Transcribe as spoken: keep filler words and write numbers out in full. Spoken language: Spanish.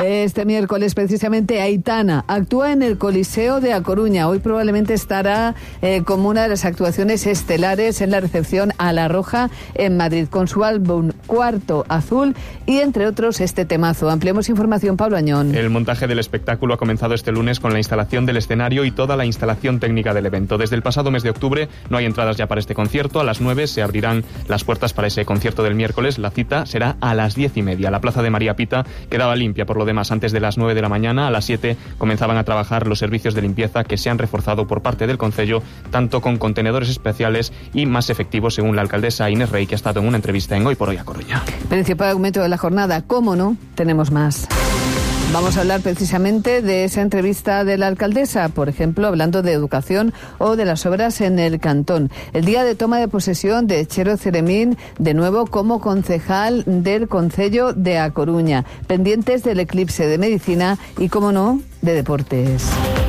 Este miércoles, precisamente, Aitana actúa en el Coliseo de A Coruña. Hoy probablemente estará eh, como una de las actuaciones estelares en la recepción a La Roja en Madrid, con su álbum Cuarto Azul y, entre otros, este temazo. Ampliemos información, Pablo Añón. El montaje del espectáculo ha comenzado este lunes con la instalación del escenario y toda la instalación técnica del evento. Desde el pasado mes de octubre no hay entradas ya para este concierto. A las nueve se abrirán las puertas para ese concierto del miércoles. La cita será a las diez y media. La plaza de María Pita quedaba limpia por lo demás antes de las nueve de la mañana. A las siete comenzaban a trabajar los servicios de limpieza que se han reforzado por parte del concello, tanto con contenedores especiales y más efectivos, según la alcaldesa Inés Rey, que ha estado en una entrevista en Hoy por Hoy a Coruña. Principal argumento de la jornada, ¿cómo no? Tenemos más. Vamos a hablar precisamente de esa entrevista de la alcaldesa, por ejemplo, hablando de educación o de las obras en el cantón. El día de toma de posesión de Chero Ceremín, de nuevo como concejal del Concello de A Coruña, pendientes del eclipse de medicina y, como no, de deportes.